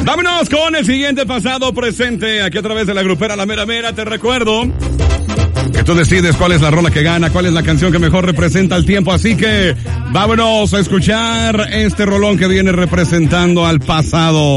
Vámonos con el siguiente pasado presente aquí a través de la grupera La Mera Mera. Te recuerdo que tú decides cuál es la rola que gana, cuál es la canción que mejor representa el tiempo. Así que vámonos a escuchar este rolón que viene representando al pasado.